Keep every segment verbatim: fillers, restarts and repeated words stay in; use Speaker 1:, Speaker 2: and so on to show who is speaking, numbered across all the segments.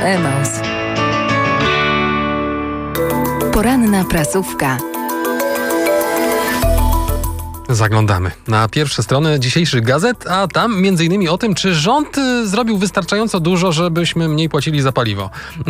Speaker 1: Emos. Poranna prasówka.
Speaker 2: Zaglądamy na pierwsze strony dzisiejszych gazet, a tam między innymi o tym, czy rząd zrobił wystarczająco dużo, żebyśmy mniej płacili za paliwo.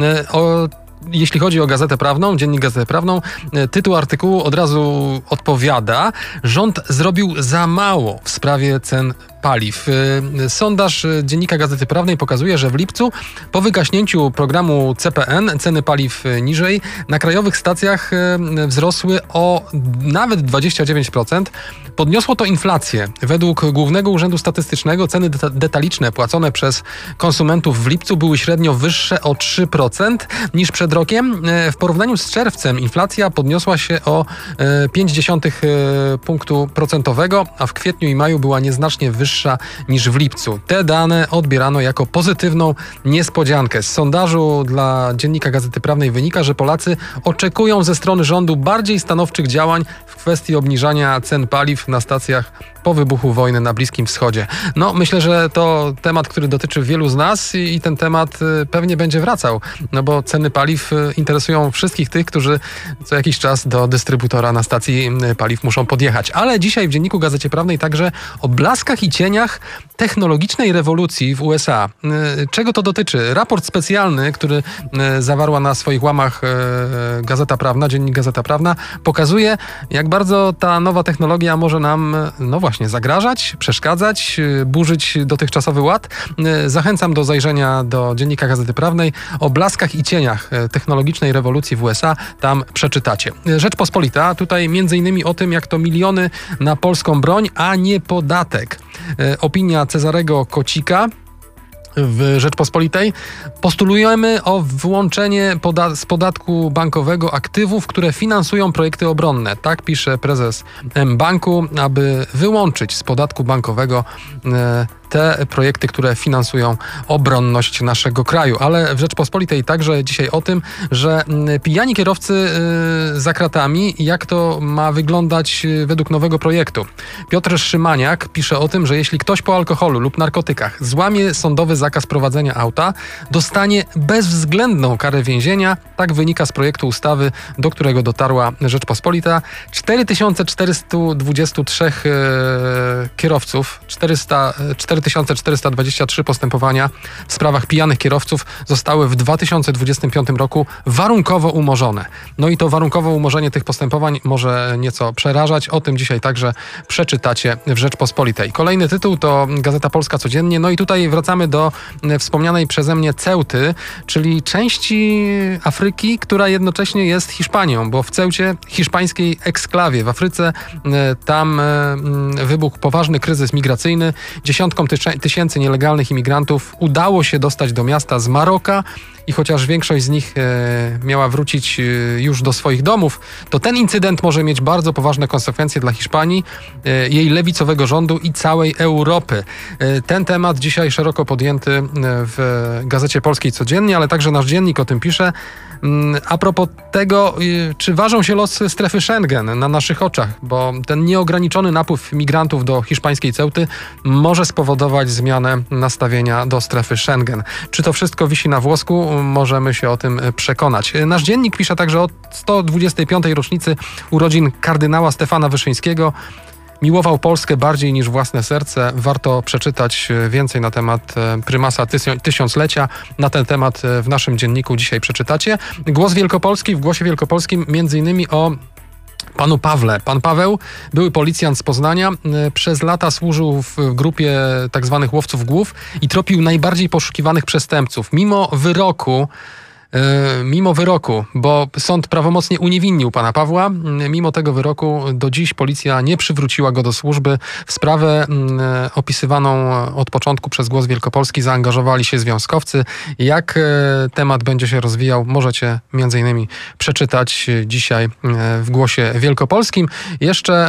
Speaker 2: O Jeśli chodzi o Gazetę Prawną, Dziennik Gazetę Prawną, tytuł artykułu od razu odpowiada: rząd zrobił za mało w sprawie cen paliw. Sondaż Dziennika Gazety Prawnej pokazuje, że w lipcu po wygaśnięciu programu C P N ceny paliw niżej na krajowych stacjach wzrosły o nawet dwadzieścia dziewięć procent. Podniosło to inflację. Według Głównego Urzędu Statystycznego ceny deta- detaliczne płacone przez konsumentów w lipcu były średnio wyższe o trzy procent niż przed rokiem. W porównaniu z czerwcem inflacja podniosła się o pięć dziesiątych punktu procentowego, a w kwietniu i maju była nieznacznie wyższa niż w lipcu. Te dane odbierano jako pozytywną niespodziankę. Z sondażu dla Dziennika Gazety Prawnej wynika, że Polacy oczekują ze strony rządu bardziej stanowczych działań w kwestii obniżania cen paliw na stacjach po wybuchu wojny na Bliskim Wschodzie. No, myślę, że to temat, który dotyczy wielu z nas i, i ten temat pewnie będzie wracał, no bo ceny paliw interesują wszystkich tych, którzy co jakiś czas do dystrybutora na stacji paliw muszą podjechać. Ale dzisiaj w Dzienniku Gazecie Prawnej także o blaskach i cieniach technologicznej rewolucji w U S A. Czego to dotyczy? Raport specjalny, który zawarła na swoich łamach Gazeta Prawna, Dziennik Gazeta Prawna, pokazuje, jak bardzo ta nowa technologia może nam, no właśnie, zagrażać, przeszkadzać, burzyć dotychczasowy ład. Zachęcam do zajrzenia do Dziennika Gazety Prawnej. O blaskach i cieniach technologicznej rewolucji w U S A tam przeczytacie. Rzeczpospolita, tutaj między innymi o tym, jak to miliony na polską broń, a nie podatek. Opinia Cezarego Kocika w Rzeczpospolitej. Postulujemy o wyłączenie poda- z podatku bankowego aktywów, które finansują projekty obronne. Tak pisze prezes M-Banku, aby wyłączyć z podatku bankowego e, te projekty, które finansują obronność naszego kraju. Ale w Rzeczpospolitej także dzisiaj o tym, że pijani kierowcy y, za kratami, jak to ma wyglądać według nowego projektu. Piotr Szymaniak pisze o tym, że jeśli ktoś po alkoholu lub narkotykach złamie sądowy zakaz prowadzenia auta, dostanie bezwzględną karę więzienia. Tak wynika z projektu ustawy, do którego dotarła Rzeczpospolita. cztery tysiące czterysta dwadzieścia trzy y, kierowców, czterysta, cztery tysiące czterysta dwadzieścia trzy postępowania w sprawach pijanych kierowców zostały w dwa tysiące dwudziestym piątym roku warunkowo umorzone. No i to warunkowe umorzenie tych postępowań może nieco przerażać. O tym dzisiaj także przeczytacie w Rzeczpospolitej. Kolejny tytuł to Gazeta Polska Codziennie. No i tutaj wracamy do wspomnianej przeze mnie Ceuty, czyli części Afryki, która jednocześnie jest Hiszpanią, bo w Ceucie, hiszpańskiej eksklawie w Afryce, tam wybuchł poważny kryzys migracyjny. Dziesiątkom tysięcy nielegalnych imigrantów udało się dostać do miasta z Maroka i chociaż większość z nich e, miała wrócić e, już do swoich domów, to ten incydent może mieć bardzo poważne konsekwencje dla Hiszpanii, e, jej lewicowego rządu i całej Europy. E, ten temat dzisiaj szeroko podjęty e, w Gazecie Polskiej Codziennie, ale także nasz dziennik o tym pisze. A propos tego, czy ważą się losy strefy Schengen na naszych oczach, bo ten nieograniczony napływ migrantów do hiszpańskiej Ceuty może spowodować zmianę nastawienia do strefy Schengen. Czy to wszystko wisi na włosku? Możemy się o tym przekonać. Nasz dziennik pisze także o sto dwudziestej piątej rocznicy urodzin kardynała Stefana Wyszyńskiego. Miłował Polskę bardziej niż własne serce. Warto przeczytać więcej na temat prymasa tysiąclecia. Na ten temat w naszym dzienniku dzisiaj przeczytacie. Głos Wielkopolski, w Głosie Wielkopolskim między innymi o panu Pawle. Pan Paweł, były policjant z Poznania, przez lata służył w grupie tak zwanych łowców głów i tropił najbardziej poszukiwanych przestępców. Mimo wyroku Mimo wyroku, bo sąd prawomocnie uniewinnił pana Pawła, mimo tego wyroku do dziś policja nie przywróciła go do służby. W sprawę opisywaną od początku przez Głos Wielkopolski zaangażowali się związkowcy. Jak temat będzie się rozwijał, możecie między innymi przeczytać dzisiaj w Głosie Wielkopolskim. Jeszcze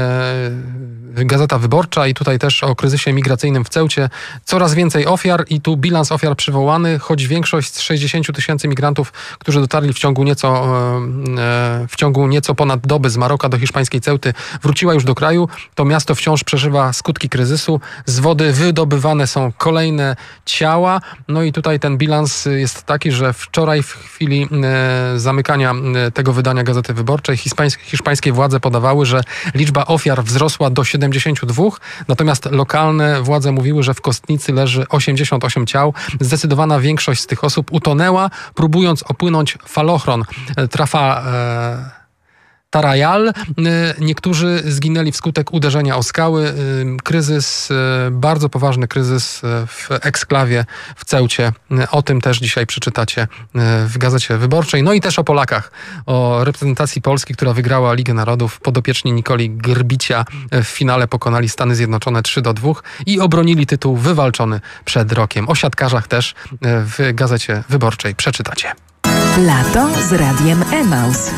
Speaker 2: Gazeta Wyborcza i tutaj też o kryzysie migracyjnym w Ceucie. Coraz więcej ofiar i tu bilans ofiar przywołany, choć większość z sześćdziesięciu tysięcy tysięcy migrantów, którzy dotarli w ciągu nieco, w ciągu nieco ponad doby z Maroka do hiszpańskiej Ceuty, wróciła już do kraju. To miasto wciąż przeżywa skutki kryzysu. Z wody wydobywane są kolejne ciała. No i tutaj ten bilans jest taki, że wczoraj w chwili zamykania tego wydania Gazety Wyborczej hiszpańskie, hiszpańskie władze podawały, że liczba ofiar wzrosła do siedemdziesięciu dwóch, natomiast lokalne władze mówiły, że w Kostnicy leży osiemdziesiąt osiem ciał. Zdecydowana większość z tych osób utonęła, próbując opłynąć falochron Trafa e, Tarajal. Niektórzy zginęli wskutek uderzenia o skały. Kryzys, bardzo poważny kryzys w eksklawie w Ceucie. O tym też dzisiaj przeczytacie w Gazecie Wyborczej. No i też o Polakach, o reprezentacji Polski, która wygrała Ligę Narodów. Podopieczni Nikoli Grbicia w finale pokonali Stany Zjednoczone trzy do dwóch i obronili tytuł wywalczony przed rokiem. O siatkarzach też w Gazecie Wyborczej przeczytacie.
Speaker 1: Lato z Radiem Emaus.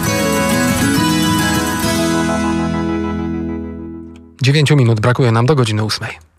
Speaker 2: Dziewięciu minut brakuje nam do godziny ósmej.